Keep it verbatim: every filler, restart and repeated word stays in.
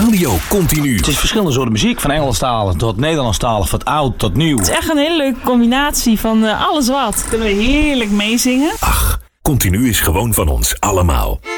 Radio Continu. Het is verschillende soorten muziek, van Engelstalig tot Nederlandstalig, van oud tot nieuw. Het is echt een hele leuke combinatie van uh, alles wat. Kunnen we heerlijk meezingen. Ach, Continu is gewoon van ons allemaal.